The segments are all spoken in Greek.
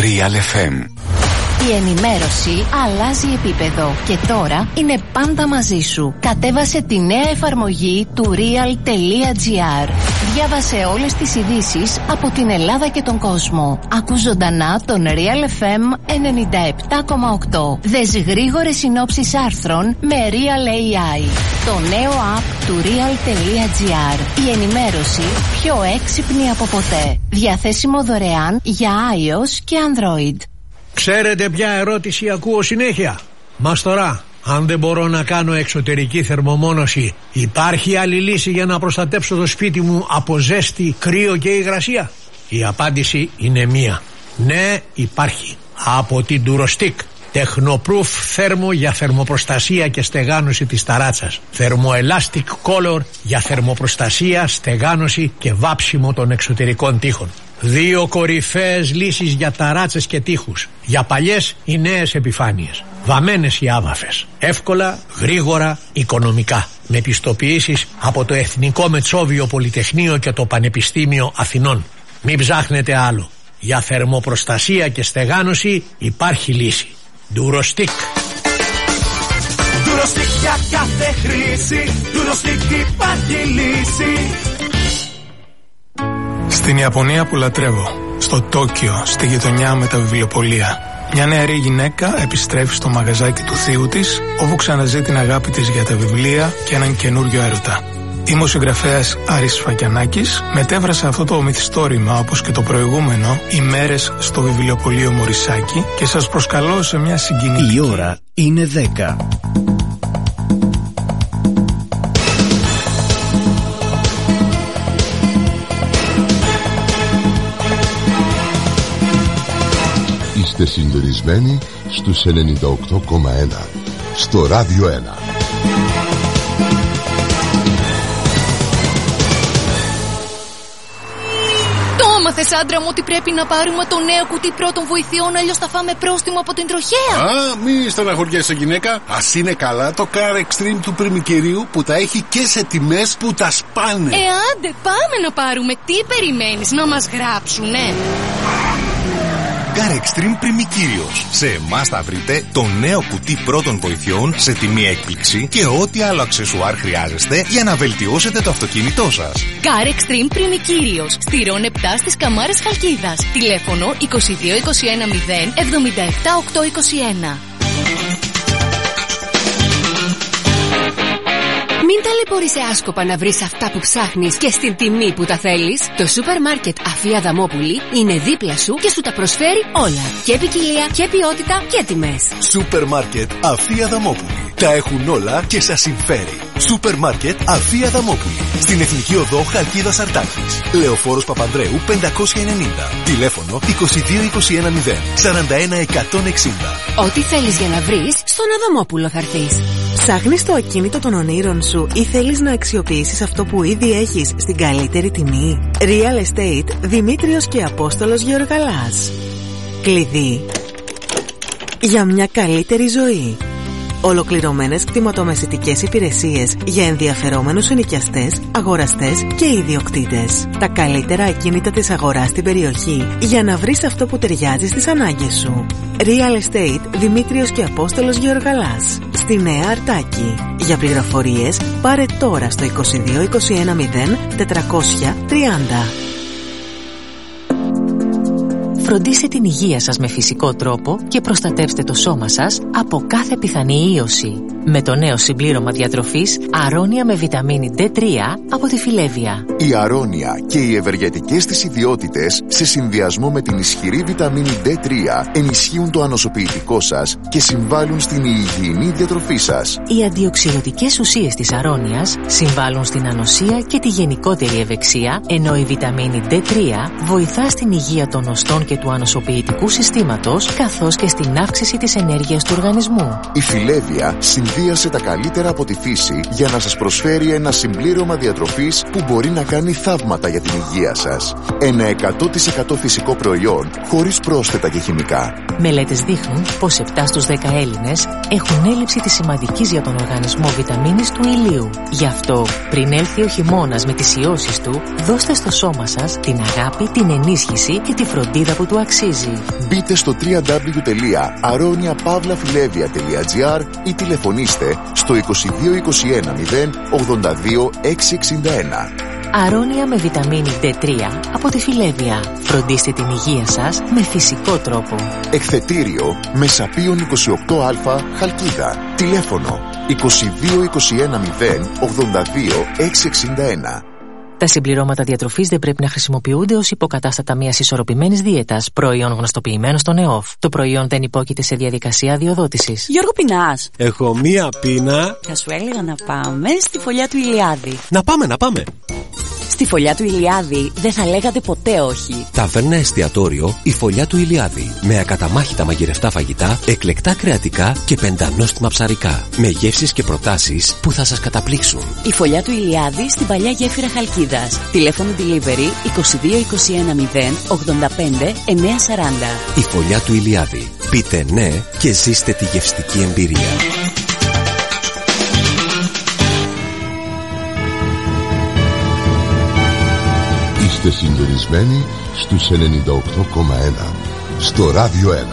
Real FM. Η ενημέρωση αλλάζει επίπεδο και τώρα είναι πάντα μαζί σου. Κατέβασε τη νέα εφαρμογή του real.gr. Διάβασε όλες τις ειδήσεις από την Ελλάδα και τον κόσμο. Ακούς ζωντανά τον Real FM 97,8. Δες γρήγορες συνόψεις άρθρων με Real AI. Το νέο app του real.gr. Η ενημέρωση πιο έξυπνη από ποτέ. Διαθέσιμο δωρεάν για iOS και Android. Ξέρετε ποια ερώτηση ακούω συνέχεια? Μαστορά, αν δεν μπορώ να κάνω εξωτερική θερμομόνωση, υπάρχει άλλη λύση για να προστατέψω το σπίτι μου από ζέστη, κρύο και υγρασία? Η απάντηση είναι μία. Ναι, υπάρχει. Από την Durostick. Technoproof θέρμο για θερμοπροστασία και στεγάνωση της ταράτσας. Thermoelastic Color για θερμοπροστασία, στεγάνωση και βάψιμο των εξωτερικών τοίχων. 2 κορυφαίες λύσεις για ταράτσες και τοίχους. Για παλιές ή νέες επιφάνειες. Βαμμένες ή άβαφες. Εύκολα, γρήγορα, οικονομικά. Με πιστοποιήσεις από το Εθνικό Μετσόβιο Πολυτεχνείο και το Πανεπιστήμιο Αθηνών. Μην ψάχνετε άλλο. Για θερμοπροστασία και στεγάνωση υπάρχει λύση. Durostick. Durostick για κάθε χρήση. Durostick υπάρχει λύση. Στην Ιαπωνία που λατρεύω, στο Τόκιο, στη γειτονιά με τα βιβλιοπωλεία, μια νεαρή γυναίκα επιστρέφει στο μαγαζάκι του θείου της, όπου ξαναζεί την αγάπη της για τα βιβλία και έναν καινούριο έρωτα. Είμαι ο συγγραφέας Άρης Φακιανάκης, μετέφρασα αυτό το μυθιστόρημα όπως και το προηγούμενο ημέρες στο βιβλιοπωλείο Μορισάκη και σας προσκαλώ σε μια συγκινητική... Η ώρα είναι 10. Είστε συντονισμένοι στους 98,1 στο Ράδιο 1. Μάθες, άντρα μου, ότι πρέπει να πάρουμε το νέο κουτί πρώτων βοηθειών, αλλιώς θα φάμε πρόστιμο από την τροχέα. Μη στεναχωριέσαι, γυναίκα. Ας είναι καλά το Car Extreme του Πριμικυρίου που τα έχει και σε τιμές που τα σπάνε. Άντε, πάμε να πάρουμε. Τι περιμένεις, να μας γράψουνε? Car Extreme Πριμικύριος. Σε εμάς θα βρείτε το νέο κουτί πρώτων βοηθειών σε τιμή έκπληξη και ό,τι άλλο αξεσουάρ χρειάζεστε για να βελτιώσετε το αυτοκίνητό σας. Car Extreme Πριμικύριος. Στη Ρον 7 στις Καμάρες Χαλκίδας. Τηλέφωνο 22 21 0 77 821. Μην ταλαιπωρείσαι άσκοπα να βρεις αυτά που ψάχνεις και στην τιμή που τα θέλεις. Το σούπερ μάρκετ Αφία Δαμόπουλη είναι δίπλα σου και σου τα προσφέρει όλα. Και ποικιλία και ποιότητα και τιμές. Σούπερ μάρκετ Αφία Δαμόπουλη. Τα έχουν όλα και σας συμφέρει. Σούπερ μάρκετ Αφία Δαμόπουλη. Στην Εθνική Οδό Χαλκίδας Αρτάκης. Λεωφόρος Παπανδρέου 590. Τηλέφωνο 22 21 0 41 160. Ό,τι θέλεις για να βρεις, στον Αδαμόπουλο θα έρθεις. Ψάχνεις το ακίνητο των ονείρων σου ή θέλεις να αξιοποιήσεις αυτό που ήδη έχεις στην καλύτερη τιμή? Real Estate Δημήτριος και Απόστολος Γεωργαλάς. Κλειδί για μια καλύτερη ζωή. Ολοκληρωμένες κτηματομεσητικές υπηρεσίες για ενδιαφερόμενους ενοικιαστές, αγοραστές και ιδιοκτήτες. Τα καλύτερα ακίνητα της αγοράς στην περιοχή για να βρεις αυτό που ταιριάζει στις ανάγκες σου. Real Estate Δημήτριος και Απόστολος Γεωργαλάς. Στη Νέα Αρτάκη. Για πληροφορίες πάρε τώρα στο 22 21 0 430. Φροντίστε την υγεία σας με φυσικό τρόπο και προστατεύστε το σώμα σας από κάθε πιθανή ίωση. Με το νέο συμπλήρωμα διατροφής Αρώνια με βιταμίνη D3 από τη Φιλέβια. Η Αρώνια και οι ευεργετικές της ιδιότητες σε συνδυασμό με την ισχυρή βιταμίνη D3 ενισχύουν το ανοσοποιητικό σας και συμβάλλουν στην υγιεινή διατροφή σας. Οι αντιοξυδοτικές ουσίες της Αρώνιας συμβάλλουν στην ανοσία και τη γενικότερη ευεξία, ενώ η βιταμίνη D3 βοηθά στην υγεία των οστών και του ανοσοποιητικού συστήματος, καθώς και στην αύξηση της ενέργειας του οργανισμού. Η Φιλέβια συνδύασε τα καλύτερα από τη φύση για να σας προσφέρει ένα συμπλήρωμα διατροφής που μπορεί να κάνει θαύματα για την υγεία σας. Ένα 100% φυσικό προϊόν, χωρίς πρόσθετα και χημικά. Μελέτες δείχνουν πως 7 στους 10 Έλληνες έχουν έλλειψη της σημαντικής για τον οργανισμό βιταμίνης του ηλίου. Γι' αυτό, πριν έλθει ο χειμώνας με τις ιώσεις του, δώστε στο σώμα σας την αγάπη, την ενίσχυση και τη φροντίδα που του αξίζει. Μπείτε στο www.aroniapavlafilevia.gr ή τηλεφωνήστε στο 2221 082 661. Αρώνια με βιταμίνη D3 από τη Φιλέβια. Φροντίστε την υγεία σας με φυσικό τρόπο. Εκθετήριο Μεσαπίων 28α Χαλκίδα. Τηλέφωνο 2221 082 661. Τα συμπληρώματα διατροφής δεν πρέπει να χρησιμοποιούνται ως υποκατάστατα μιας ισορροπημένης δίαιτας, προϊόν γνωστοποιημένο στον ΕΟΦ. Το προϊόν δεν υπόκειται σε διαδικασία αδειοδότησης. Γιώργο, πεινάς? Έχω μία πείνα. Θα σου έλεγα να πάμε στη φωλιά του Ηλιάδη. Να πάμε. Στη φωλιά του Ηλιάδη δεν θα λέγατε ποτέ όχι. Ταβέρνα εστιατόριο η Φωλιά του Ηλιάδη. Με ακαταμάχητα μαγειρευτά φαγητά, εκλεκτά κρεατικά και πεντανόστιμα ψαρικά. Με γεύσεις και προτάσεις που θα σας καταπλήξουν. Η Φωλιά του Ηλιάδη στην παλιά γέφυρα Χαλκίδας. Τηλέφωνο delivery 2221 085 940. Η Φωλιά του Ηλιάδη. Πείτε ναι και ζήστε τη γευστική εμπειρία. Είστε συντονισμένοι στους 98,1 στο Ράδιο 1.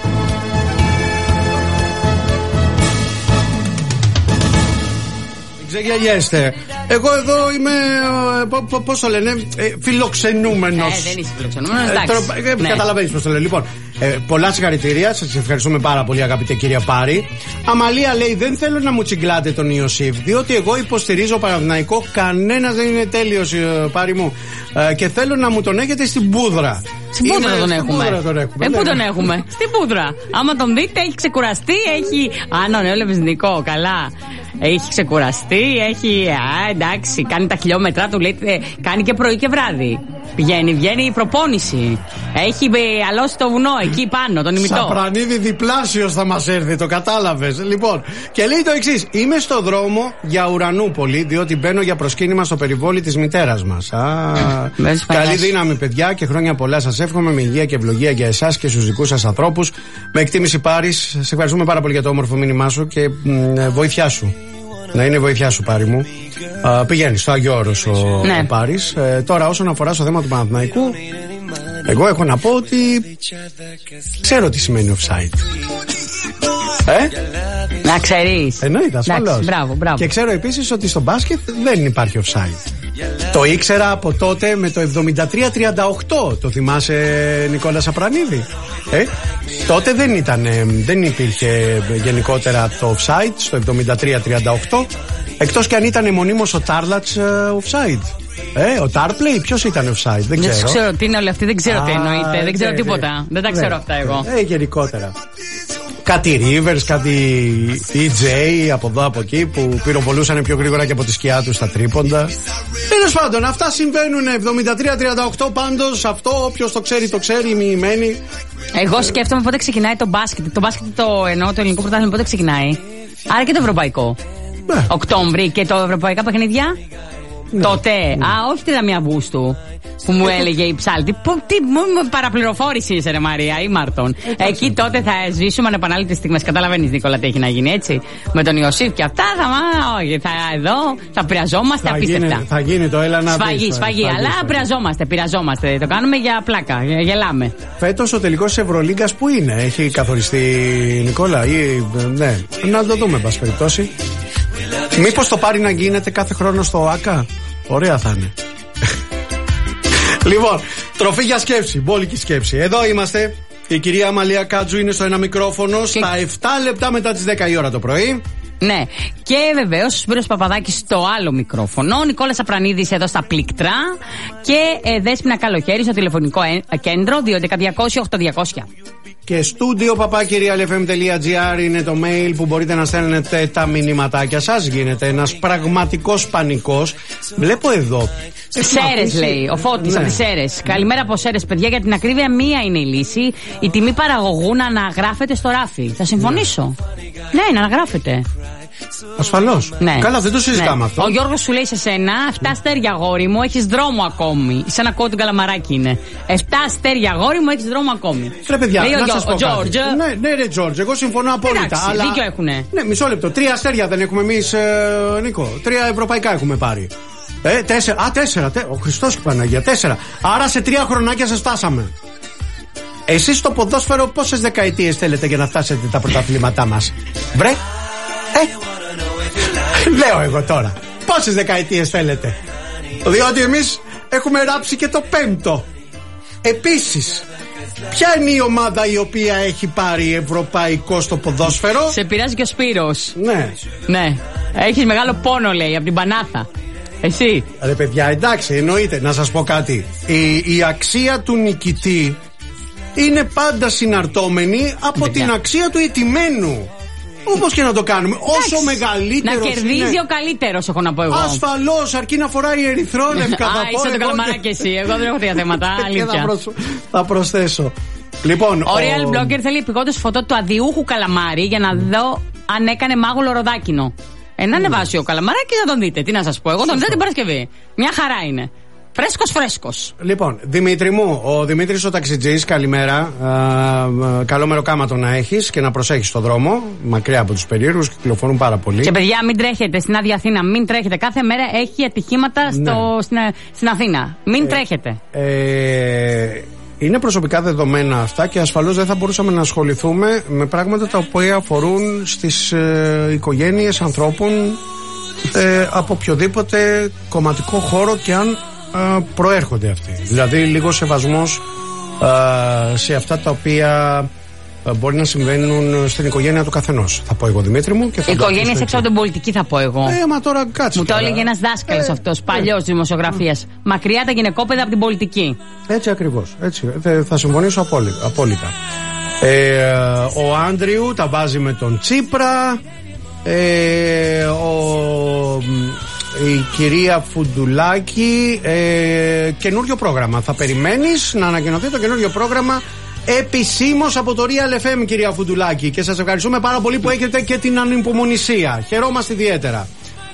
Ξεγελιέστε. Εγώ εδώ είμαι, πώς το λένε, φιλοξενούμενος. Δεν είσαι φιλοξενούμενος, εντάξει. Καταλαβαίνεις πώς το λένε. Λοιπόν, πολλά συγχαρητήρια, σας ευχαριστούμε πάρα πολύ αγαπητέ κυρία Πάρη. Αμαλία λέει, δεν θέλω να μου τσιγκλάτε τον Ιωσήφ, διότι εγώ υποστηρίζω Παναθηναϊκό, κανένας δεν είναι τέλειος, Πάρη μου. Και θέλω να μου τον έχετε στην πούδρα. Στην πούδρα τον έχουμε. Πού τον έχουμε? Στην πούδρα. Άμα τον δείτε, έχει ξεκουραστεί, έχει. Αν έβλεπες Νικό, καλά. Έχει ξεκουραστεί, έχει. Εντάξει, κάνει τα χιλιόμετρά του, λέει, κάνει και πρωί και βράδυ. Βγαίνει η προπόνηση. Έχει αλώσει το βουνό εκεί πάνω, τον ημιτό. Σαπρανίδη διπλάσιος θα μας έρθει, το κατάλαβες. Λοιπόν, και λέει το εξής: είμαι στο δρόμο για Ουρανούπολη, διότι μπαίνω για προσκύνημα στο περιβόλι της μητέρας μας. Καλή δύναμη, παιδιά, και χρόνια πολλά σας εύχομαι, με υγεία και ευλογία για εσάς και στους δικούς σας ανθρώπους. Με εκτίμηση Πάρης, σε ευχαριστούμε πάρα πολύ για το όμορφο μήνυμά σου και βοήθειά σου. Να είναι βοήθειά σου, Πάρη μου. Πηγαίνει στο Άγιο Όρος ο Πάρης. Τώρα, όσον αφορά στο θέμα του Παναθηναϊκού, εγώ έχω να πω ότι ξέρω τι σημαίνει offside. Να ξέρεις. Εννοείται, ασφαλώς. Μπράβο. Και ξέρω επίσης ότι στο μπάσκετ δεν υπάρχει offside. Το ήξερα από τότε με το 73-38. Το θυμάσαι, Νικόλα Σαπρανίδη? Τότε δεν υπήρχε γενικότερα το offside στο 73-38. Εκτός και αν ήταν μονίμως ο Τάρλατς offside. Ο Τάρπλεϊ, ποιος ήταν offside? Δεν ξέρω. Δεν ξέρω τι είναι όλοι αυτοί, δεν ξέρω τι εννοείται. Δεν ξέρω τίποτα. Δεν τα ξέρω αυτά εγώ. Γενικότερα. Κάτι Rivers, κάτι EJ από εδώ από εκεί που πυροβολούσαν πιο γρήγορα και από τη σκιά τους στα τρίποντα. Τέλος πάντων, αυτά συμβαίνουν. 73-38 πάντως, αυτό όποιος το ξέρει, μοιημένη. Εγώ σκέφτομαι πότε ξεκινάει το μπάσκετ. Το μπάσκετ το ελληνικό πρωτάθλημα πότε ξεκινάει? Άρα και το ευρωπαϊκό. Οκτώβρη και το ευρωπαϊκά παιχνίδια. Τότε. Όχι 31 Αυγούστου που μου έλεγε η ψάλτη. Τι μου παραπληροφόρηση είσαι, ρε Μαρία ή Μάρτον. Εκεί τότε θα ζήσουμε ανεπανάληπτες στιγμές. Καταλαβαίνεις, Νίκολα, τι έχει να γίνει, έτσι? Με τον Ιωσήφ και αυτά όχι. Θα πειραζόμαστε απίστευτα. Θα γίνει το έλα να σφαγή. Αλλά πειραζόμαστε. Το κάνουμε για πλάκα. Γελάμε. Φέτος ο τελικός της Ευρωλίγκας που είναι? Έχει καθοριστεί, Νικόλα? Ναι. Να το δούμε, εν πάση περιπτώσει. Μήπως το πάρει να γίνεται κάθε χρόνο στο ΆΚΑ? Ωραία θα είναι. Λοιπόν, τροφή για σκέψη, μπόλικη σκέψη. Εδώ είμαστε. Η κυρία Αμαλία Κάτζου είναι στο ένα μικρόφωνο στα 7 λεπτά μετά τις 10 η ώρα το πρωί. Ναι, και βεβαίως ο Σπύρος Παπαδάκης στο άλλο μικρόφωνο, ο Νικόλας Σαπρανίδης εδώ στα πλήκτρα και Δέσποινα Καλοχέρη στο τηλεφωνικό κέντρο 211-200-8200. Και στούντιο papakirialfm.gr είναι το mail που μπορείτε να στέλνετε τα μηνύματάκια σας. Γίνεται ένας πραγματικός πανικός. Βλέπω εδώ Σέρες, λέει ο Φώτης, από τις Σέρες. Καλημέρα από Σέρες, παιδιά. Για την ακρίβεια, μία είναι η λύση. Η τιμή παραγωγού να αναγράφεται στο ράφι. Θα συμφωνήσω. Ναι, να αναγράφεται. Ασφαλώς. Ναι. Καλά, δεν το συζητάμε αυτό. Ο Γιώργος σου λέει σε σένα: 7 αστέρια, αγόρι μου, έχεις δρόμο ακόμη. Σαν ακούω τον Καλαμαράκι είναι. 7 αστέρια, αγόρι μου, έχεις δρόμο ακόμη. Ρε παιδιά, λέει να σας πω ο Τζόρτζ. Ναι, Τζόρτζ, εγώ συμφωνώ απόλυτα. Εντάξει, αλλά... δίκιο έχουνε. Ναι, μισό λεπτό. 3 αστέρια δεν έχουμε εμείς, Νίκο. 3 ευρωπαϊκά έχουμε πάρει. 4. Ο Χριστός και Παναγία, 4. Άρα σε 3 χρονάκια σας φτάσαμε. Εσείς στο ποδόσφαιρο πόσες δεκαετίες θέλετε για να φτάσετε τα πρωταθλήματά μας? Βρε, λέω εγώ τώρα, πόσες δεκαετίες θέλετε? Διότι εμείς έχουμε ράψει και το 5ο. Επίσης, ποια είναι η ομάδα η οποία έχει πάρει ευρωπαϊκό στο ποδόσφαιρο? Σε πειράζει και ο Σπύρος. Ναι. Έχεις μεγάλο πόνο, λέει, από την Πανάθα. Εσύ. Ρε παιδιά, εντάξει, εννοείται. Να σας πω κάτι. Η αξία του νικητή είναι πάντα συναρτώμενη από την αξία του ηττημένου. Όπως και να το κάνουμε. Εντάξει, όσο μεγαλύτερος. Να κερδίζει είναι, ο καλύτερος, έχω να πω εγώ. Ασφαλώς, αρκεί να φοράει ερυθρόλευκα. Είσαι το καλαμαράκι εσύ. Εγώ δεν έχω τέτοια θέματα. Αλήθεια. Θα προσθέσω. Λοιπόν, ο Real Blogger θέλει επειγόντως φωτό του αδιούχου καλαμάρι για να δω αν έκανε μάγουλο ροδάκινο. Να ανεβάσει ο καλαμαράκης να τον δείτε. Τι να σας πω, εγώ τον είδα την Παρασκευή. Μια χαρά είναι. Φρέσκος. Λοιπόν, Δημήτρη μου, ο Δημήτρης ο ταξιτζής, καλημέρα. Καλό μεροκάματο να έχεις και να προσέχεις τον δρόμο. Μακριά από τους περίεργους, κυκλοφορούν πάρα πολύ. Και παιδιά, μην τρέχετε στην Άδεια Αθήνα. Μην τρέχετε. Κάθε μέρα έχει ατυχήματα στην Αθήνα. Μην τρέχετε. Είναι προσωπικά δεδομένα αυτά και ασφαλώς δεν θα μπορούσαμε να ασχοληθούμε με πράγματα τα οποία αφορούν στις οικογένειες ανθρώπων από οποιοδήποτε κομματικό χώρο και αν προέρχονται αυτοί. Δηλαδή λίγο σεβασμός σε αυτά τα οποία μπορεί να συμβαίνουν στην οικογένεια του καθενός. Θα πω εγώ, Δημήτρη μου. Και θα οικογένειες έξω από την πολιτική, θα πω εγώ. Μα τώρα κάτσε. Μου το έλεγε ένας δάσκαλος αυτός, παλιός δημοσιογραφίας. Μακριά τα γυναικόπαιδα από την πολιτική. Έτσι ακριβώς. Έτσι. Θα συμφωνήσω απόλυτα. Ο Άντριου τα βάζει με τον Τσίπρα. Η κυρία Φουντουλάκη, καινούριο πρόγραμμα. Θα περιμένεις να ανακοινωθεί το καινούριο πρόγραμμα επισήμως από το Real FM, κυρία Φουντουλάκη. Και σας ευχαριστούμε πάρα πολύ που έχετε και την ανυπομονησία. Χαιρόμαστε ιδιαίτερα.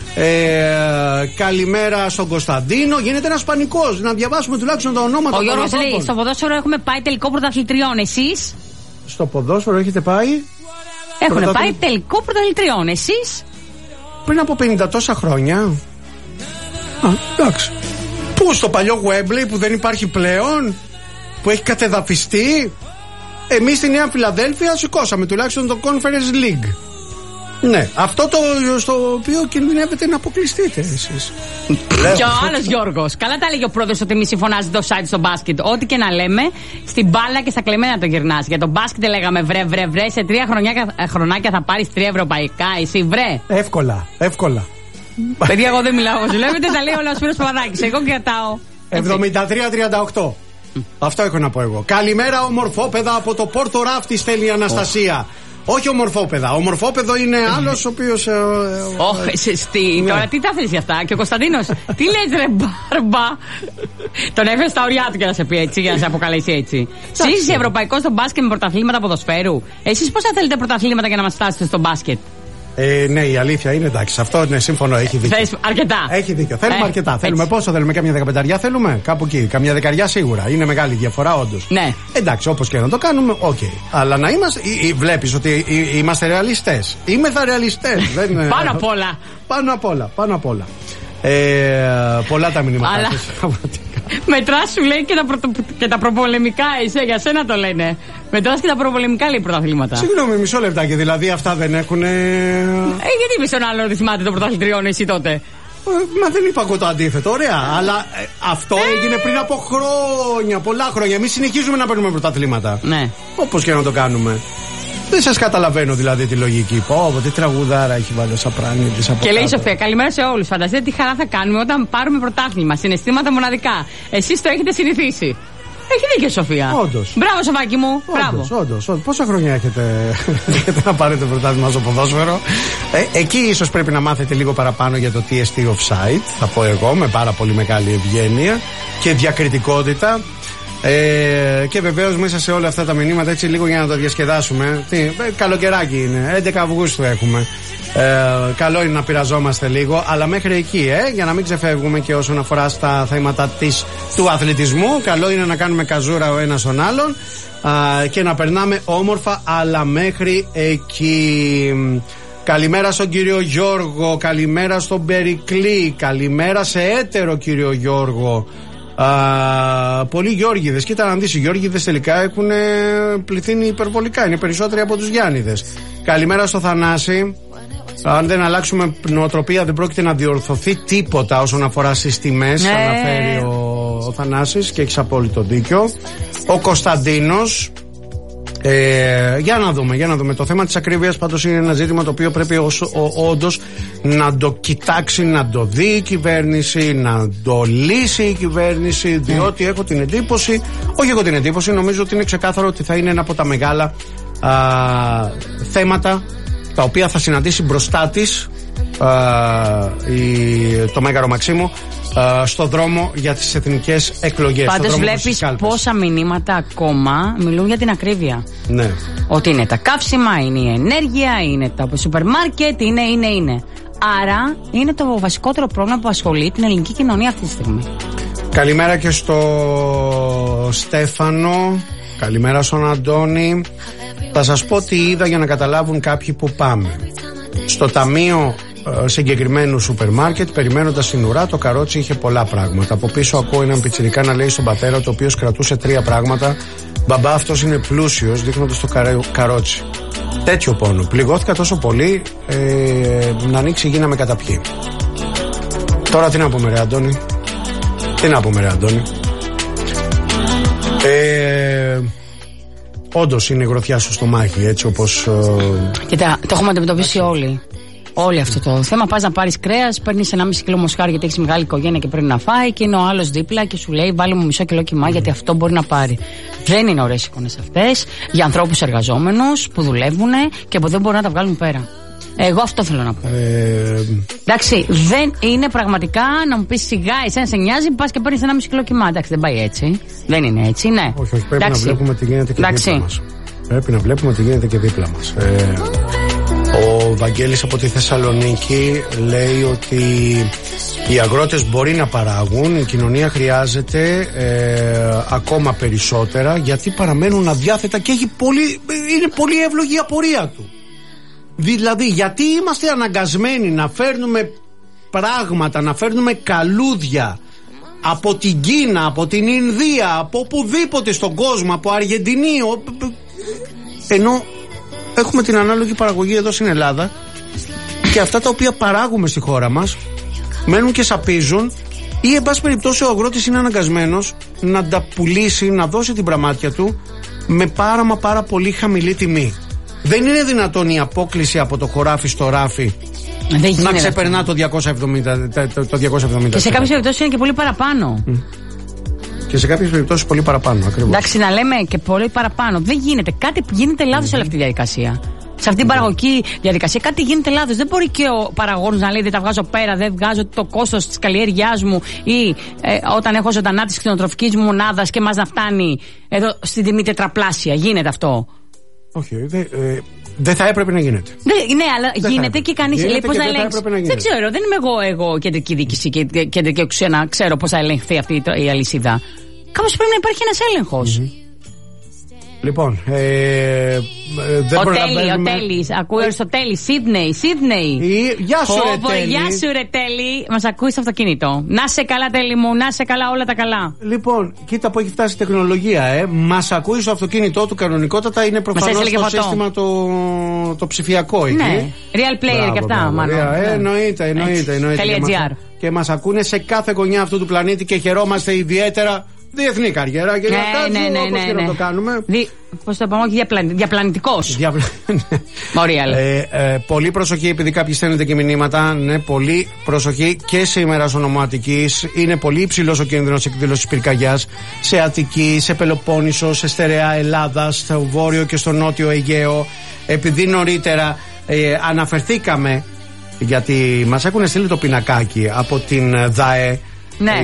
Καλημέρα στον Κωνσταντίνο. Γίνεται ένας πανικός. Να διαβάσουμε τουλάχιστον τα ονόματα των ανθρώπων. Ο Γιώργος λέει: στο ποδόσφαιρο έχουμε πάει τελικό πρωταθλητριών. Εσείς? Στο ποδόσφαιρο έχετε πάει? Έχουν πάει τελικό πρωταθλητριών. Εσείς? Πριν από 50 τόσα χρόνια. Εντάξει. Πού, στο παλιό Wembley που δεν υπάρχει πλέον, που έχει κατεδαφιστεί? Εμείς στη Νέα Φιλαδέλφια σηκώσαμε τουλάχιστον το Conference League. Ναι, αυτό το στο οποίο κινδυνεύετε να αποκλειστείτε εσείς. Και ο άλλος Γιώργος. Καλά τα έλεγε ο πρόεδρος ότι μη συμφωνάζει το site στο μπάσκετ. Ό,τι και να λέμε, στην μπάλα και στα κλεμμένα το γυρνάς. Για το μπάσκετ λέγαμε βρε, σε 3 χρονάκια θα πάρεις 3 ευρωπαϊκά. Εσύ βρε. Εύκολα. Παιδιά, εγώ δεν μιλάω. Βλέπετε, τα λέει όλα ο Σπύρος Παπαδάκης. Εγώ κρατάω 73-38. Αυτό έχω να πω εγώ. Καλημέρα, ομορφόπεδα από το Πόρτο Ράφτη, στέλνει η Αναστασία. Όχι ομορφόπεδα. Ομορφόπεδο είναι άλλος ο οποίος. Όχι, τώρα τι τα θες για αυτά? Και ο Κωνσταντίνος, τι λες ρε μπάρμπα? Τον έφερε στα ωριά του για να σε πει έτσι, για να σε αποκαλέσει έτσι. Εσείς είσαι ευρωπαϊκός στο μπάσκετ με πρωταθλήματα ποδοσφαίρου. Εσείς πώς θα θέλετε πρωταθλήματα για να μας φτάσετε στο μπάσκετ? Ναι, η αλήθεια είναι εντάξει. Αυτό είναι σύμφωνο, έχει δίκιο. Θες αρκετά. Έχει δίκιο. Θέλουμε αρκετά. Θέλουμε πόσο θέλουμε, καμιά 15 θέλουμε? Κάπου εκεί. Καμιά δεκαριά σίγουρα. Είναι μεγάλη διαφορά, όντως. Ναι. Εντάξει, όπως και να το κάνουμε, οκ. Αλλά να είμαστε. Βλέπεις ότι είμαστε ρεαλιστές. Είμαστε ρεαλιστές. Πάνω απ' όλα. Πάνω απ' όλα. Πολλά τα μηνύματα. Αλλά... Μετράς, σου λέει, και τα προπολεμικά, για σένα το λένε. Μετράς και τα προπολεμικά, λέει, πρωταθλήματα. Συγγνώμη, μισό λεπτάκι, δηλαδή αυτά δεν έχουν. Γιατί είπες τον άλλο ότι θυμάται το πρωταθλητριών εσύ τότε? Μα δεν είπα εγώ το αντίθετο, ωραία. Αλλά αυτό έγινε πριν από χρόνια, πολλά χρόνια. Εμείς συνεχίζουμε να παίρνουμε πρωταθλήματα. Ναι. Όπως και να το κάνουμε. Δεν σας καταλαβαίνω δηλαδή τη λογική. Πω, τι τραγουδάρα έχει βάλει ο Σαπράνη. Και λέει η Σοφία, καλημέρα σε όλους. Φανταστείτε τι χαρά θα κάνουμε όταν πάρουμε πρωτάθλημα. Συναισθήματα μοναδικά. Εσείς το έχετε συνηθίσει. Έχει δίκιο η Σοφία. Όντως. Μπράβο, Σοφάκι μου. Όντως. Πόσα χρόνια έχετε να πάρετε πρωτάθλημα στο ποδόσφαιρο? Εκεί ίσως πρέπει να μάθετε λίγο παραπάνω για το TST Offside. Θα πω εγώ, με πάρα πολύ μεγάλη ευγένεια και διακριτικότητα. Και βεβαίως μέσα σε όλα αυτά τα μηνύματα, έτσι λίγο για να το διασκεδάσουμε. Καλοκαιράκι είναι, 11 Αυγούστου έχουμε. Καλό είναι να πειραζόμαστε λίγο, αλλά μέχρι εκεί, για να μην ξεφεύγουμε και όσον αφορά στα θέματα του αθλητισμού. Καλό είναι να κάνουμε καζούρα ο ένας τον άλλον και να περνάμε όμορφα, αλλά μέχρι εκεί. Καλημέρα στον κύριο Γιώργο, καλημέρα στον Περικλή, καλημέρα σε έτερο κύριο Γιώργο. Πολλοί Γιώργηδες. Κοίτα να δεις, οι Γιώργηδες τελικά έχουν πληθύνει υπερβολικά. Είναι περισσότεροι από τους Γιάννηδες. Καλημέρα στο Θανάση. Αν δεν αλλάξουμε νοοτροπία, δεν πρόκειται να διορθωθεί τίποτα όσον αφορά στις τιμές. Αναφέρει ο Θανάσης και έχεις απόλυτο δίκιο. Ο Κωνσταντίνος. Για να δούμε. Το θέμα της ακρίβειας πάντως είναι ένα ζήτημα το οποίο πρέπει όντως να το κοιτάξει, να το δει η κυβέρνηση, να το λύσει η κυβέρνηση, διότι έχω την εντύπωση, νομίζω ότι είναι ξεκάθαρο ότι θα είναι ένα από τα μεγάλα θέματα τα οποία θα συναντήσει μπροστά της το Μέγαρο Μαξίμου στο δρόμο για τις εθνικές εκλογές. Πάντως βλέπεις πόσα μηνύματα ακόμα μιλούν για την ακρίβεια. Ναι. Ότι είναι τα καύσιμα, είναι η ενέργεια, είναι τα σούπερ μάρκετ, είναι. Άρα είναι το βασικότερο πρόβλημα που ασχολεί την ελληνική κοινωνία αυτή τη στιγμή. Καλημέρα και στο Στέφανο. Καλημέρα στον Αντώνη. Θα σας πω τι είδα για να καταλάβουν κάποιοι που πάμε. Στο ταμείο συγκεκριμένου σούπερ μάρκετ, περιμένοντας την ουρά, το καρότσι είχε πολλά πράγματα. Από πίσω ακούω έναν πιτσιρικά να λέει στον πατέρα του, ο οποίος κρατούσε 3 πράγματα: μπαμπά, αυτός είναι πλούσιος, δείχνοντας το καρότσι. Τέτοιο πόνο. Πληγώθηκα τόσο πολύ, να ανοίξει γη να με καταπιεί. Τώρα τι να πούμε ρε Αντώνη. Όντως είναι γροθιά στο στομάχι, έτσι όπως. Κοίτα, το έχουμε αντιμετωπίσει όλοι. Όλο αυτό το θέμα. Πας να πάρεις κρέας, παίρνεις 1,5 κιλό μοσχάρι γιατί έχεις μεγάλη οικογένεια και πρέπει να φάει, και είναι ο άλλος δίπλα και σου λέει: βάλε μου μισό κιλό κιμά γιατί αυτό μπορεί να πάρει. Δεν είναι ωραίες εικόνες αυτές για ανθρώπους εργαζόμενους που δουλεύουν και που δεν μπορούν να τα βγάλουν πέρα. Εγώ αυτό θέλω να πω. Εντάξει, δεν είναι πραγματικά να μου πεις σιγά, εσένα σε νοιάζει, πας και παίρνεις 1,5 κιλό κιμά. Εντάξει, δεν πάει έτσι. Δεν είναι έτσι, ναι. Όχι, πρέπει να βλέπουμε τι γίνεται και δίπλα μας. Πρέπει να βλέπουμε τι γίνεται και δίπλα μας. Ο Βαγγέλης από τη Θεσσαλονίκη λέει ότι οι αγρότες μπορεί να παράγουν, η κοινωνία χρειάζεται ακόμα περισσότερα, γιατί παραμένουν αδιάθετα και είναι πολύ εύλογη η απορία του. Δηλαδή, γιατί είμαστε αναγκασμένοι να φέρνουμε πράγματα, να φέρνουμε καλούδια από την Κίνα, από την Ινδία, από οπουδήποτε στον κόσμο, από Αργεντινή, ενώ έχουμε την ανάλογη παραγωγή εδώ στην Ελλάδα, και αυτά τα οποία παράγουμε στη χώρα μας μένουν και σαπίζουν, ή εν πάση περιπτώσει ο αγρότης είναι αναγκασμένος να τα πουλήσει, να δώσει την πραμάτια του με πάρα πολύ χαμηλή τιμή. Δεν είναι δυνατόν η απόκλιση από το χωράφι στο ράφι να ξεπερνά το 270. Και σε κάποιες περιπτώσεις είναι και πολύ παραπάνω. Και σε κάποιες περιπτώσεις πολύ παραπάνω, ακριβώς. Εντάξει, να λέμε και πολύ παραπάνω. Δεν γίνεται. Κάτι γίνεται λάθος σε όλη αυτή τη διαδικασία. Σε αυτήν την παραγωγική διαδικασία κάτι γίνεται λάθος. Δεν μπορεί και ο παραγωγός να λέει: δεν τα βγάζω πέρα, δεν βγάζω το κόστος της καλλιέργειάς μου, ή όταν έχω ζωντανά της κτηνοτροφικής μου μονάδας και μας να φτάνει εδώ στην τιμή τετραπλάσια. Γίνεται αυτό? Όχι, δεν θα έπρεπε να γίνεται. Ναι, αλλά δεν γίνεται και κανείς λέει πώς να ελέγξει. Δεν ξέρω, δεν είμαι εγώ κεντρική διοίκηση και κεντρική εξουσία να ξέρω πώς θα ελεγχθεί αυτή η αλυσίδα. Κάπως πρέπει να υπάρχει ένας έλεγχος. Λοιπόν, ο Τέλης, ακούει στο Τέλη, Σίδνεϊ. Γεια σου ρε Τέλη. Γεια σου ρε Τέλη, μας ακούει στο αυτοκίνητο. Να σε καλά Τέλη μου, να σε καλά, όλα τα καλά. Λοιπόν, κοίτα που έχει φτάσει η τεχνολογία, μας ακούει στο αυτοκίνητό του, κανονικότατα είναι προφανώς το σύστημα το ψηφιακό εκεί. Ναι, real player και αυτά μάλλον. Εννοείται. Και μας ακούνε σε κάθε γωνιά αυτού του πλανήτη και χαιρόμαστε ιδιαίτερα. Διεθνή καριέρα και όπως και να το κάνουμε. Πώς το είπαμε, όχι διαπλανητικός. Ωραία. Πολύ προσοχή, επειδή κάποιοι στέλνετε και μηνύματα. Ναι, πολύ προσοχή και σε ημέρας ονομάτικης. Είναι πολύ υψηλός ο κίνδυνος εκδήλωσης πυρκαγιάς σε Αττική, σε Πελοπόννησο, σε στερεά Ελλάδα, στο βόρειο και στο νότιο Αιγαίο. Επειδή νωρίτερα αναφερθήκαμε, γιατί μας έχουν στείλει το πινακάκι από την ΔΑΕ. Ναι.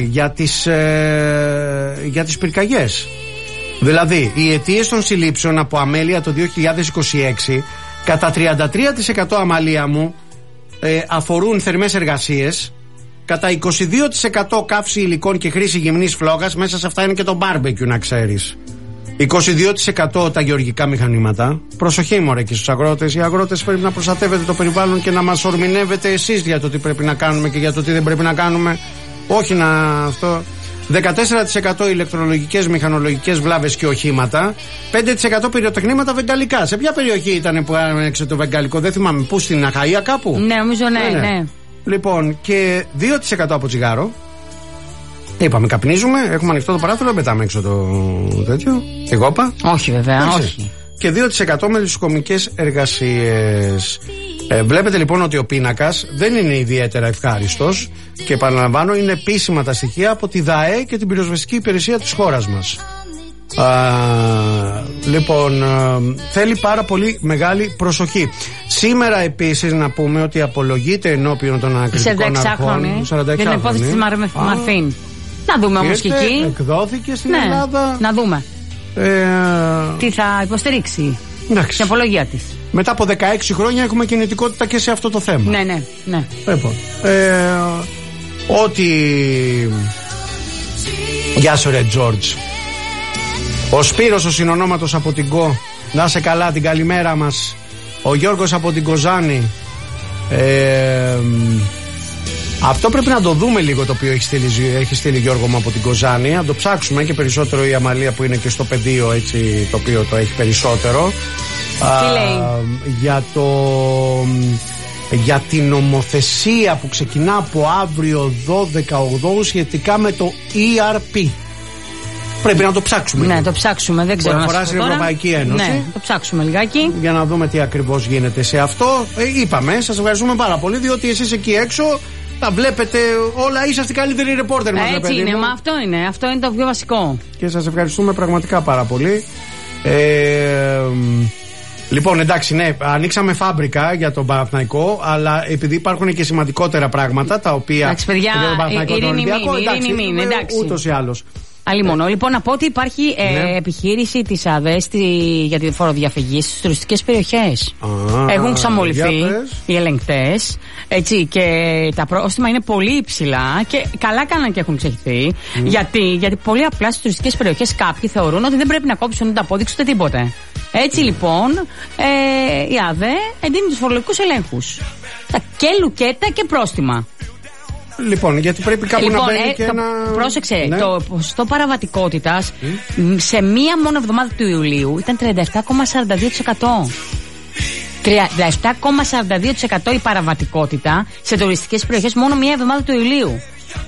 Για τις πυρκαγιές. Δηλαδή, οι αιτίες των συλλήψεων από αμέλεια το 2026 κατά 33% αμαλία μου αφορούν θερμές εργασίες, κατά 22% καύση υλικών και χρήση γυμνής φλόγας. Μέσα σε αυτά είναι και το μπάρμπεκιου, να ξέρεις. 22% τα γεωργικά μηχανήματα. Προσοχή μωρέ και στους αγρότες. Οι αγρότες πρέπει να προστατεύετε το περιβάλλον και να μας ορμηνεύετε εσείς για το τι πρέπει να κάνουμε και για το τι δεν πρέπει να κάνουμε. Όχι να αυτό. 14% ηλεκτρολογικές, μηχανολογικές βλάβες και οχήματα, 5% πυροτεχνήματα βεγγαλικά. Σε ποια περιοχή ήταν που άνοιξε το βεγγαλικό, δεν θυμάμαι, πού, στην Αχαΐα κάπου? Ναι, νομίζω ναι. Λοιπόν, και 2% από τσιγάρο. Είπαμε, καπνίζουμε, έχουμε ανοιχτό το παράθυρο, πετάμε έξω το τέτοιο. Εγώ είπα. Όχι, βέβαια, όχι. Και 2% με λησοκομικές εργασίες. Βλέπετε λοιπόν ότι ο πίνακας δεν είναι ιδιαίτερα ευχάριστος και επαναλαμβάνω, είναι επίσημα τα στοιχεία από τη ΔΑΕ και την πυροσβεστική υπηρεσία της χώρας μας. Λοιπόν, θέλει πάρα πολύ μεγάλη προσοχή. Σήμερα επίσης να πούμε ότι απολογείται ενώπιον των ανακριτικών αρχών. 46χρονη για την υπόθεση της Μαρφίν. Να δούμε όμως και εκεί. Εκδόθηκε στην Ελλάδα. Να δούμε τι θα υποστηρίξει. Εντάξει. Την απολογία της. Μετά από 16 χρόνια έχουμε κινητικότητα και σε αυτό το θέμα. Ναι. Λοιπόν, ότι γεια σου ρε Τζόρτζ. Ο Σπύρος ο συνονόματος από την ΚΟ. Να σε καλά, την καλημέρα μας. Ο Γιώργος από την Κοζάνη. Αυτό πρέπει να το δούμε λίγο, το οποίο έχει στείλει Γιώργο μου από την Κοζάνη. Να το ψάξουμε και περισσότερο η Αμαλία που είναι και στο πεδίο, έτσι, το οποίο το έχει περισσότερο. Τι λέει? Για την νομοθεσία που ξεκινά από αύριο 12/8 σχετικά με το ERP. Πρέπει να το ψάξουμε. Ναι, το ψάξουμε, δεν ξέρω. Αφορά στην Ευρωπαϊκή Ένωση. Ναι, το ψάξουμε λιγάκι. Για να δούμε τι ακριβώς γίνεται σε αυτό. Είπαμε, σας ευχαριστούμε πάρα πολύ, διότι εσείς εκεί έξω τα βλέπετε όλα, είσαστε καλύτεροι ρεπόρτερ μας. Έτσι είναι, μα αυτό είναι το πιο βασικό. Και σας ευχαριστούμε πραγματικά πάρα πολύ. Λοιπόν, εντάξει, ναι, ανοίξαμε φάμπρικα για τον Παναθηναϊκό, αλλά επειδή υπάρχουν και σημαντικότερα πράγματα τα οποία. Εντάξει, παιδιά, ειρήνη, ούτως ή άλλως. Αλλήμον. Λοιπόν, να πω ότι υπάρχει επιχείρηση της ΑΔΕ για τη φοροδιαφυγή στις τουριστικές περιοχές. Έχουν ξαμολυθεί οι ελεγκτές, έτσι, και τα πρόστιμα είναι πολύ υψηλά και καλά κάναν και έχουν ξεχυθεί. Γιατί πολύ απλά στις τουριστικές περιοχές κάποιοι θεωρούν ότι δεν πρέπει να κόψουν ούτε απόδειξη ούτε τίποτε. Έτσι λοιπόν, η ΑΔΕ εντείνει τους φορολογικούς ελέγχους. Και λουκέτα και πρόστιμα. Λοιπόν, γιατί πρέπει κάπου να μπαίνει και ένα. Πρόσεξε, το ποσοστό παραβατικότητας σε μία μόνο εβδομάδα του Ιουλίου ήταν 37,42%. 37,42% η παραβατικότητα σε τουριστικές περιοχές μόνο μία εβδομάδα του Ιουλίου.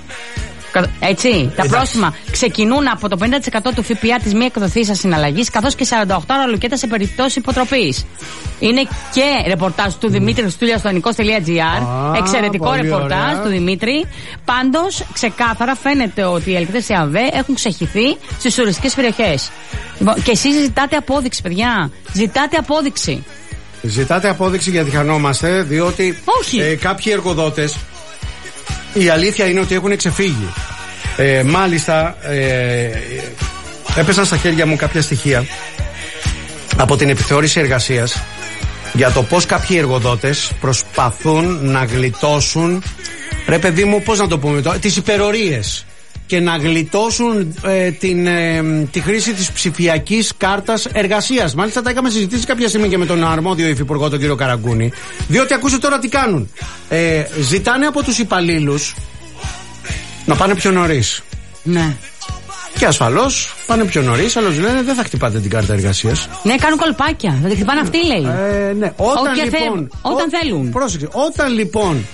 Έτσι, τα πρόστιμα ξεκινούν από το 50% του ΦΠΑ της μη εκδοθήσας συναλλαγής, καθώς και 48 ώρα λουκέτα σε περιπτώσεις υποτροπής. Είναι και ρεπορτάζ του Δημήτρη Στούλια στο ανικός.gr. Εξαιρετικό ρεπορτάζ του Δημήτρη. Πάντως, ξεκάθαρα φαίνεται ότι οι ελεγκτές της ΑΔΕ έχουν ξεχυθεί στις τουριστικές περιοχές. Και εσείς ζητάτε απόδειξη, παιδιά. Ζητάτε απόδειξη. Ζητάτε απόδειξη γιατί χανόμαστε, διότι κάποιοι εργοδότες, η αλήθεια είναι ότι έχουν ξεφύγει. Μάλιστα, έπεσαν στα χέρια μου κάποια στοιχεία από την επιθεώρηση εργασίας για το πώς κάποιοι εργοδότες προσπαθούν να γλιτώσουν, ρε παιδί μου, πώς να το πούμε τώρα, τις υπερορίες και να γλιτώσουν τη χρήση της ψηφιακής κάρτας εργασίας. Μάλιστα τα είχαμε συζητήσει κάποια στιγμή και με τον αρμόδιο υφυπουργό, τον κύριο Καραγκούνη, διότι ακούστε τώρα τι κάνουν. Ζητάνε από τους υπαλλήλους να πάνε πιο νωρίς. Ναι. Και ασφαλώς πάνε πιο νωρίς, αλλά λένε δεν θα χτυπάτε την κάρτα εργασίας. Ναι, κάνουν κολπάκια. Δεν τη χτυπάνε αυτοί, λέει. Ναι. Όταν θέλουν. Πρόσεξε. Όταν λοιπόν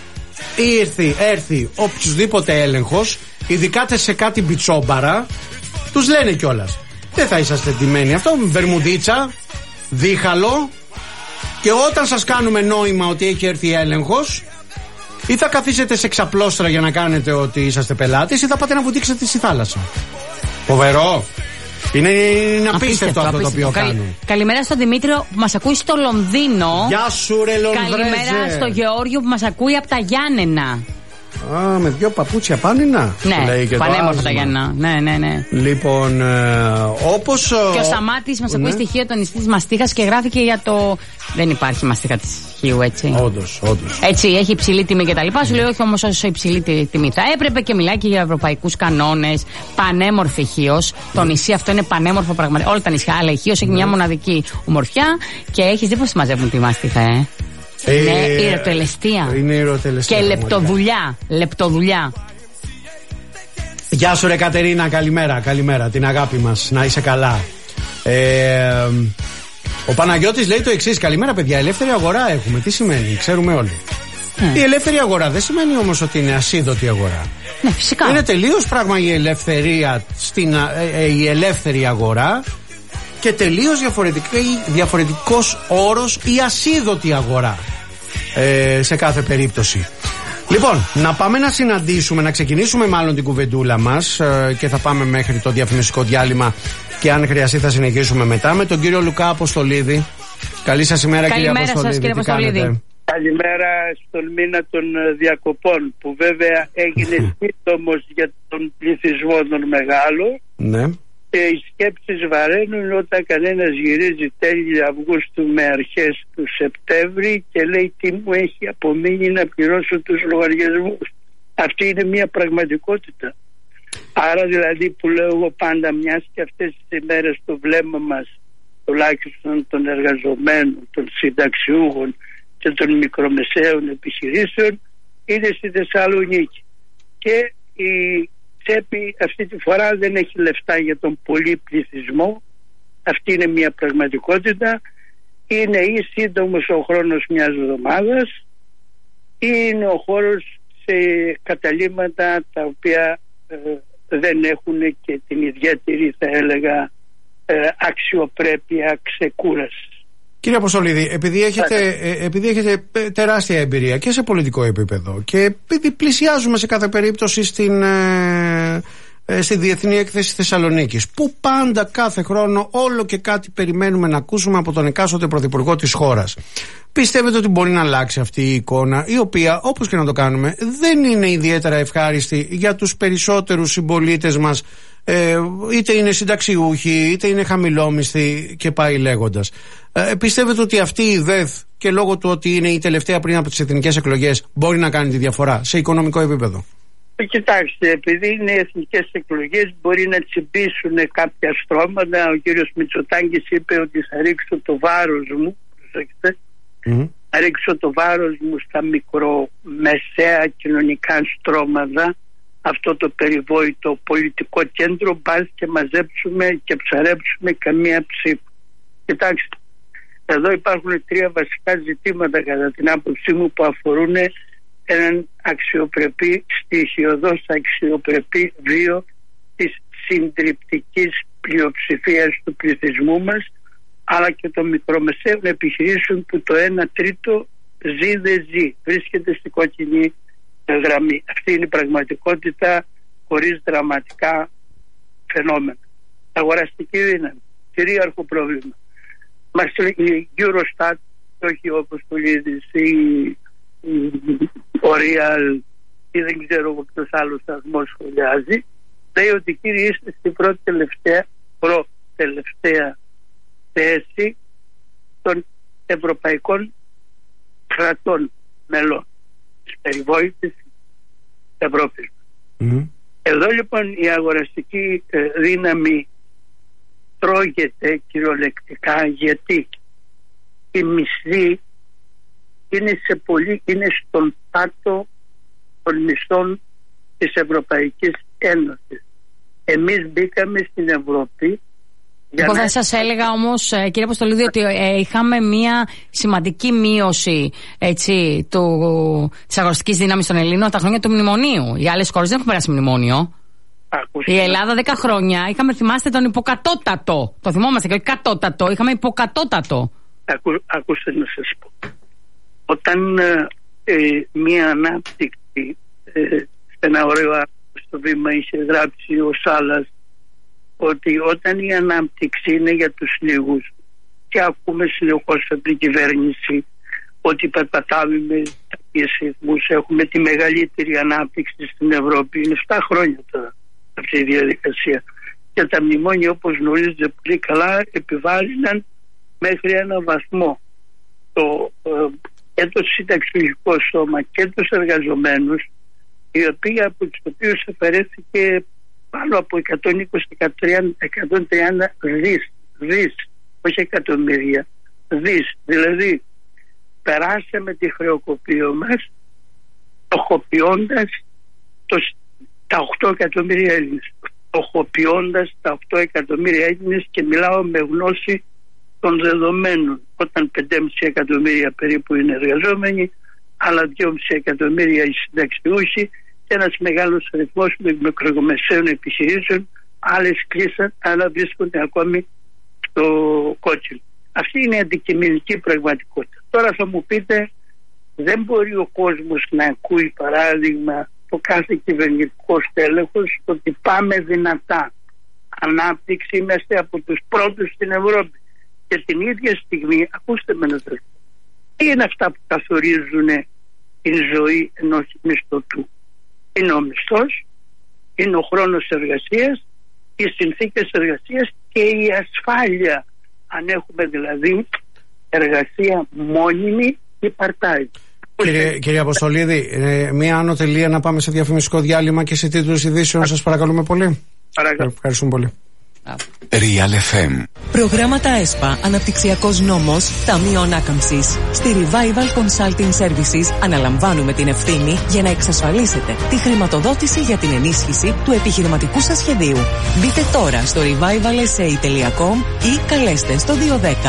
έρθει οποιουσδήποτε έλεγχος, ειδικά σε κάτι μπιτσόμπαρα, τους λένε κιόλας. Δεν θα είσαστε ντυμένοι. Αυτό βερμουδίτσα, δίχαλο, και όταν σας κάνουμε νόημα ότι έχει έρθει έλεγχος, ή θα καθίσετε σε ξαπλώστρα για να κάνετε ότι είσαστε πελάτες, ή θα πάτε να βουτήξετε στη θάλασσα. Φοβερό. Είναι απίστευτο αυτό το οποίο κάνουν. Καλημέρα στον Δημήτριο που μας ακούει στο Λονδίνο. Γεια σου ρε Λονδρέζε. Καλημέρα στο Γεώργιο που μας ακούει από τα Γιάννενα. Με δυο παπούτσια πάνινα. Ναι, πανέμορφα τα Γιάννενα. Ναι. Λοιπόν, όπως. Και ο Σταμάτης μας ακούει στοιχείο των νηστής μαστίχας και γράφει για το. Δεν υπάρχει μαστίχα της Χίου, έτσι. Όντως. Έτσι, έχει υψηλή τιμή και τα λοιπά. Σου λέει όχι όμως όσο υψηλή τιμή θα έπρεπε, και μιλάει και για ευρωπαϊκούς κανόνες. Πανέμορφη Χίος. Το νησί αυτό είναι πανέμορφο πραγματικά. Όλα τα νησιά, αλλά η Χίος έχει μια μοναδική ομορφιά και έχεις δει πως μαζεύουν τη μαστίχα, Είναι ιεροτελεστία. Είναι ιεροτελεστία. Και λεπτοδουλειά. Γεια σου ρε Κατερίνα, καλημέρα, την αγάπη μας, να είσαι καλά. Ο Παναγιώτης λέει το εξής: καλημέρα παιδιά, ελεύθερη αγορά έχουμε, τι σημαίνει, ξέρουμε όλοι. Η ελεύθερη αγορά δεν σημαίνει όμως ότι είναι ασίδωτη αγορά. Ναι, φυσικά. Είναι τελείως πράγμα η ελευθερία η ελεύθερη αγορά και τελείως διαφορετικός όρος η ασίδωτη αγορά σε κάθε περίπτωση. Λοιπόν, να πάμε να συναντήσουμε, να ξεκινήσουμε μάλλον την κουβεντούλα μας και θα πάμε μέχρι το διαφημιστικό διάλειμμα και αν χρειαστεί θα συνεχίσουμε μετά με τον κύριο Λουκά Αποστολίδη. Καλή σας ημέρα κύριε Αποστολίδη. Καλημέρα σας κύριε Αποστολίδη. Καλημέρα στον μήνα των διακοπών που βέβαια έγινε σύντομος για τον πληθυσμό των μεγάλων. Ναι. Και οι σκέψεις βαραίνουν όταν κανένας γυρίζει τέλη Αυγούστου με αρχές του Σεπτέμβρη και λέει τι μου έχει απομείνει να πληρώσω τους λογαριασμούς. Αυτή είναι μια πραγματικότητα. Άρα δηλαδή που λέω εγώ πάντα, μιας και αυτές τις ημέρες το βλέμμα μας τουλάχιστον των εργαζομένων, των συνταξιούχων και των μικρομεσαίων επιχειρήσεων είναι στη Θεσσαλονίκη και η τσέπη αυτή τη φορά δεν έχει λεφτά για τον πολύ πληθυσμό. Αυτή είναι μια πραγματικότητα. Είναι ή σύντομος ο χρόνος μιας εβδομάδας ή είναι ο χώρος σε καταλήμματα τα οποία δεν έχουν και την ιδιαίτερη, θα έλεγα, αξιοπρέπεια ξεκούραση. Κύριε Αποστολίδη, επειδή έχετε τεράστια εμπειρία και σε πολιτικό επίπεδο και επειδή πλησιάζουμε σε κάθε περίπτωση στη Διεθνή Έκθεση Θεσσαλονίκης, που πάντα κάθε χρόνο όλο και κάτι περιμένουμε να ακούσουμε από τον εκάστοτε πρωθυπουργό της χώρας, πιστεύετε ότι μπορεί να αλλάξει αυτή η εικόνα, η οποία όπως και να το κάνουμε δεν είναι ιδιαίτερα ευχάριστη για τους περισσότερους συμπολίτες μας, είτε είναι συνταξιούχοι είτε είναι χαμηλόμισθοι και πάει λέγοντας? Πιστεύετε ότι αυτή η ΔΕΘ και λόγω του ότι είναι η τελευταία πριν από τις εθνικές εκλογές μπορεί να κάνει τη διαφορά σε οικονομικό επίπεδο? Κοιτάξτε, επειδή είναι εθνικές εκλογές μπορεί να τσιμπήσουν κάποια στρώματα. Ο κύριος Μητσοτάκης είπε ότι θα ρίξω το βάρος μου, θα ρίξω το βάρος μου στα μικρομεσαία κοινωνικά στρώματα, αυτό το περιβόητο πολιτικό κέντρο, πας και μαζέψουμε και ψαρέψουμε καμία ψήφο. Κοιτάξτε, εδώ υπάρχουν τρία βασικά ζητήματα κατά την άποψή μου που αφορούν έναν αξιοπρεπή, στοιχειωδώς αξιοπρεπή βίο της συντριπτικής πλειοψηφίας του πληθυσμού μας, αλλά και των μικρομεσαίων επιχειρήσεων που το 1/3 ζει δεν ζει, βρίσκεται στην κόκκινη γραμμή. Αυτή είναι η πραγματικότητα χωρίς δραματικά φαινόμενα. Αγοραστική δύναμη, κυρίαρχο πρόβλημα. Μας η Eurostat, όχι όπως το λέει ο Real ή δεν ξέρω εγώ ποιος άλλος σταθμός σχολιάζει, λέει ότι κύριοι είστε στην πρώτη-τελευταία θέση των ευρωπαϊκών κρατών μελών της περιβόητης Ευρώπης. Εδώ λοιπόν η αγοραστική δύναμη τρώγεται κυριολεκτικά, γιατί η μισθή είναι στον πάτο των μισθών της Ευρωπαϊκής Ένωσης. Εμείς μπήκαμε στην Ευρώπη. Εγώ θα σας έλεγα όμως, κύριε Αποστολίδη, ότι είχαμε μια σημαντική μείωση της αγοραστικής δύναμης των Ελλήνων τα χρόνια του μνημονίου. Οι άλλες χώρες δεν έχουν περάσει μνημόνιο. Η Ελλάδα 10 χρόνια είχαμε, θυμάστε, τον υποκατώτατο. Το θυμόμαστε και όχι κατώτατο, είχαμε υποκατώτατο. Ακούστε να σας πω. Όταν μία ανάπτυξη σε ένα ωραίο στο βήμα είχε γράψει ο Σάλας ότι όταν η ανάπτυξη είναι για τους λίγους, και ακούμε συνεχώς από την κυβέρνηση ότι περπατάμε με τέτοιους ρυθμούς, έχουμε τη μεγαλύτερη ανάπτυξη στην Ευρώπη. Είναι 7 χρόνια τώρα αυτή η διαδικασία και τα μνημόνια, όπως γνωρίζετε πολύ καλά, επιβάλληναν μέχρι ένα βαθμό και το συνταξιουργικό σώμα και τους εργαζομένους, οι οποίοι από τους οποίους αφαιρέθηκε πάνω από 120-130 δις, όχι εκατομμύρια, δις. Δηλαδή περάσαμε τη χρεοκοπία μας στοχοποιώντας τα 8 εκατομμύρια Έλληνες, στοχοποιώντας τα 8 εκατομμύρια Έλληνες, και μιλάω με γνώση των δεδομένων. Όταν 5,5 εκατομμύρια περίπου είναι εργαζόμενοι, άλλα 2,5 εκατομμύρια οι συνταξιούχοι και ένας μεγάλος αριθμός μικρομεσαίων επιχειρήσεων, άλλες κλείσαν, άλλα βρίσκονται ακόμη στο κόκκινο. Αυτή είναι η αντικειμενική πραγματικότητα. Τώρα θα μου πείτε, δεν μπορεί ο κόσμος να ακούει παράδειγμα το κάθε κυβερνητικό στέλεχος ότι πάμε δυνατά. Ανάπτυξη, είμαστε από τους πρώτους στην Ευρώπη. Και την ίδια στιγμή, ακούστε με ένα τρόπο, τι είναι αυτά που καθορίζουν την ζωή ενός μισθωτού? Είναι ο μισθός, είναι ο χρόνος εργασίας, οι συνθήκες εργασίας και η ασφάλεια. Αν έχουμε δηλαδή εργασία μόνιμη ή part-time. Κύριε Αποστολίδη, μία άνω τελεία να πάμε σε διαφημιστικό διάλειμμα και σε τίτλους ειδήσεων. Σας παρακαλούμε πολύ. Ευχαριστούμε πολύ. Real FM. Προγράμματα ΕΣΠΑ, Αναπτυξιακός Νόμος, Ταμείο Ανάκαμψης. Στη Revival Consulting Services αναλαμβάνουμε την ευθύνη για να εξασφαλίσετε τη χρηματοδότηση για την ενίσχυση του επιχειρηματικού σας σχεδίου. Μπείτε τώρα στο revivalsa.com ή καλέστε στο 210 515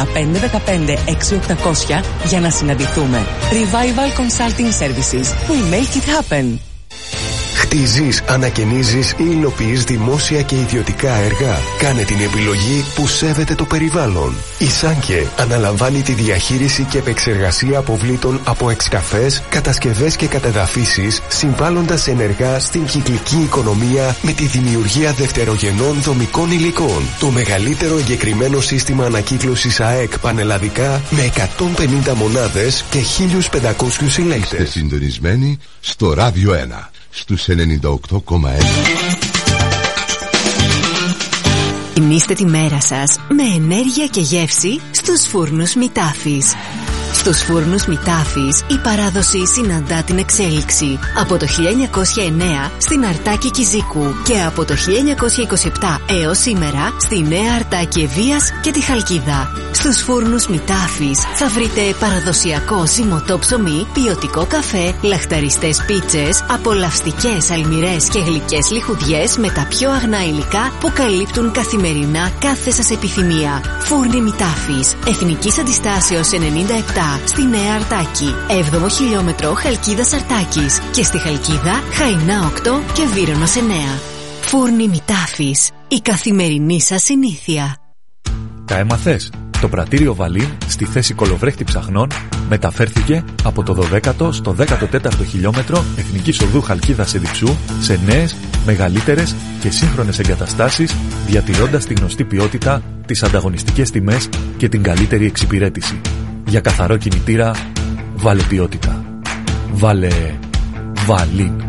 6800 για να συναντηθούμε. Revival Consulting Services. We make it happen. Χτίζεις, ανακαινίζεις ή υλοποιείς δημόσια και ιδιωτικά έργα? Κάνε την επιλογή που σέβεται το περιβάλλον. Η Σάνκε αναλαμβάνει τη διαχείριση και επεξεργασία αποβλήτων από εξκαφές, κατασκευές και κατεδαφίσεις, συμβάλλοντας ενεργά στην κυκλική οικονομία με τη δημιουργία δευτερογενών δομικών υλικών. Το μεγαλύτερο εγκεκριμένο σύστημα ανακύκλωσης ΑΕΚ πανελλαδικά με 150 μονάδες και 1.500 συλλέκτες. Είστε συντονισμένοι στο Ράδιο 1 στους 98,1. Γεμίστε τη μέρα σας με ενέργεια και γεύση στους φούρνους Μητάφης. Στους φούρνους Μητάφης η παράδοση συναντά την εξέλιξη. Από το 1909 στην Αρτάκη Κιζίκου και από το 1927 έως σήμερα στη Νέα Αρτάκη Ευβοίας και τη Χαλκίδα. Στους φούρνους Μητάφης θα βρείτε παραδοσιακό ζυμωτό ψωμί, ποιοτικό καφέ, λαχταριστές πίτσες, απολαυστικές αλμυρές και γλυκές λιχουδιές με τα πιο αγνά υλικά που καλύπτουν καθημερινά κάθε σας επιθυμία. Φούρνοι Μητάφης, Εθνικής Αντιστάσεως 97 στη Νέα Αρτάκη, 7ο χιλιόμετρο Χαλκίδας Αρτάκης και στη Χαλκίδα Χαϊνά 8 και Βύρονος 9. Φούρνοι Μητάφης, η καθημερινή σας συνήθεια. Τα έμαθες? Το πρατήριο Βαλίν στη θέση κολοβρέχτη ψαχνών μεταφέρθηκε από το 12ο στο 14ο χιλιόμετρο Εθνικής Οδού Χαλκίδας Εδιψού σε νέες, μεγαλύτερες και σύγχρονες εγκαταστάσεις, διατηρώντας τη γνωστή ποιότητα, τις ανταγωνιστικές τιμές και την καλύτερη εξυπηρέτηση. Για καθαρό κινητήρα, βάλε ποιότητα. Βάλε Βαλίν.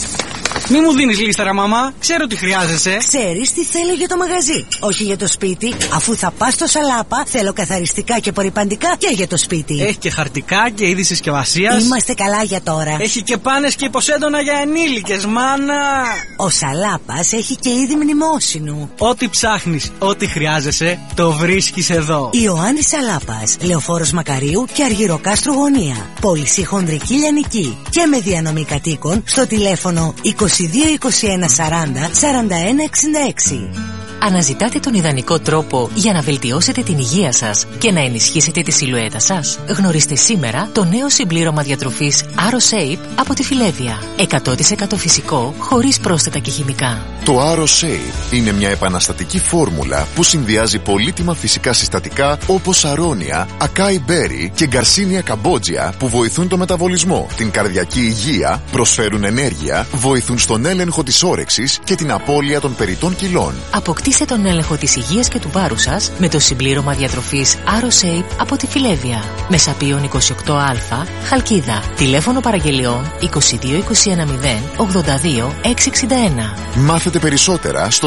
Μη μου δίνεις λίστα, ρε μαμά. Ξέρω τι χρειάζεσαι. Ξέρεις τι θέλω για το μαγαζί, όχι για το σπίτι. Αφού θα πας στο Σαλάπα, θέλω καθαριστικά και απορρυπαντικά και για το σπίτι. Έχει και χαρτικά και είδη συσκευασίας. Είμαστε καλά για τώρα. Έχει και πάνες και υποσέντονα για ενήλικες, μάνα. Ο Σαλάπας έχει και είδη μνημόσυνου. Ό,τι ψάχνεις, ό,τι χρειάζεσαι, το βρίσκεις εδώ. Ιωάννης Σαλάπας, Λεωφόρος Μακαρίου και Αργυροκάστρου Γωνία. Πώληση χονδρική λιανική και με διανομή κατοίκων στο τηλέφωνο 2221 40 41 66. Αναζητάτε τον ιδανικό τρόπο για να βελτιώσετε την υγεία σας και να ενισχύσετε τη σιλουέτα σας? Γνωρίστε σήμερα το νέο συμπλήρωμα διατροφής AroShape από τη Φιλέβια. 100% φυσικό, χωρίς πρόσθετα και χημικά. Το AroShape είναι μια επαναστατική φόρμουλα που συνδυάζει πολύτιμα φυσικά συστατικά όπως αρώνια, ακάι μπέρι και γκαρσίνια καμπότζια που βοηθούν το μεταβολισμό, την καρδιακή υγεία, προσφέρουν ενέργεια, βοηθούν στον έλεγχο της όρεξης και την απώλεια των περιττών κιλών. Αποκτήστε τον έλεγχο της υγείας και του βάρους σας με το συμπλήρωμα διατροφής AroShape από τη Φιλέβια. Μεσαπίων 28α, Χαλκίδα. Τηλέφωνο παραγγελιών 2221 082 661. Μάθετε περισσότερα στο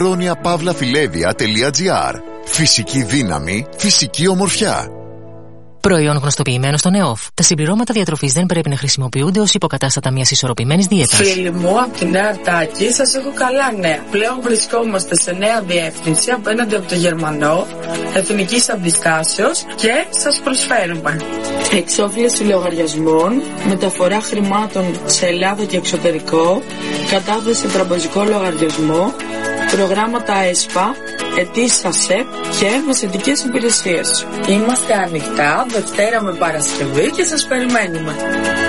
www.aroniapavlafilevia.gr. Φυσική δύναμη, φυσική ομορφιά. Προϊόν γνωστοποιημένο στον ΕΟΦ. Τα συμπληρώματα διατροφής δεν πρέπει να χρησιμοποιούνται ως υποκατάστατα μιας ισορροπημένης δίαιτας. Φίλοι μου, από τη Νέα Αρτάκη, σας έχω καλά νέα. Πλέον βρισκόμαστε σε νέα διεύθυνση απέναντι από το Γερμανό, εθνικής αντιστάσεως και σας προσφέρουμε εξόφληση λογαριασμών, μεταφορά χρημάτων σε Ελλάδα και εξωτερικό, κατάθεση σε τραπεζικό λογαριασμό, προγράμματα ΕΣΠΑ, ετήσια ΑΣΕΠ και μεσαιτικές υπηρεσίες. Είμαστε ανοιχτά Δευτέρα με Παρασκευή και σας περιμένουμε.